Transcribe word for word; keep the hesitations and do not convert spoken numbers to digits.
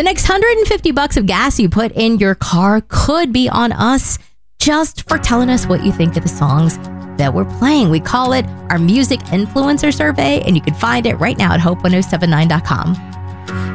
The next one hundred fifty bucks of gas you put in your car could be on us just for telling us what you think of the songs that we're playing. We call it our Music Influencer Survey, and you can find it right now at hope ten seventy-nine dot com.